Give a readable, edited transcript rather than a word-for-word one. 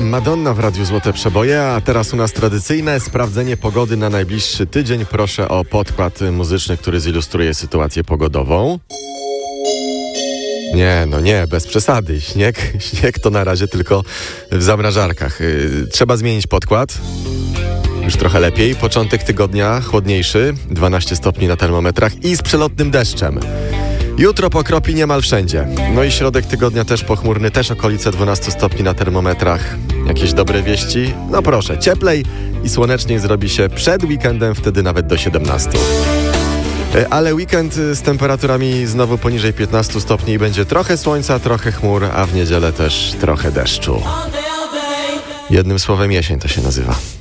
Madonna w Radiu Złote Przeboje, a teraz u nas tradycyjne sprawdzenie pogody na najbliższy tydzień. Proszę o podkład muzyczny, który zilustruje sytuację pogodową. Nie, bez przesady. Śnieg to na razie tylko w zamrażarkach. Trzeba zmienić podkład. Już trochę lepiej. Początek tygodnia chłodniejszy, 12 stopni na termometrach i z przelotnym deszczem. Jutro pokropi niemal wszędzie. No i środek tygodnia też pochmurny, też okolice 12 stopni na termometrach. Jakieś dobre wieści? No proszę, cieplej i słoneczniej zrobi się przed weekendem, wtedy nawet do 17. Ale weekend z temperaturami znowu poniżej 15 stopni i będzie trochę słońca, trochę chmur, a w niedzielę też trochę deszczu. Jednym słowem jesień to się nazywa.